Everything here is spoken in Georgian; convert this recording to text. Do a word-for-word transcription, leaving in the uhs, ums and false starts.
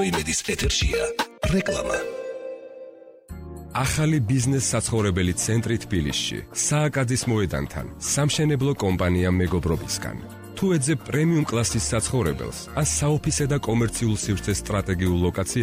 იმედის ეთერშია რეკლამა. ახალი ბიზნეს საცხოვრებელი ცენტრი თბილისში, სააკაძის მოედანთან, სამშენებლო კომპანია მეგობრობისგან. თუ ეძებ პრემიუმ კლასის საცხოვრებელს, ან საოფისე და კომერციულ სივრცეს სტრატეგიულ ლოკაციას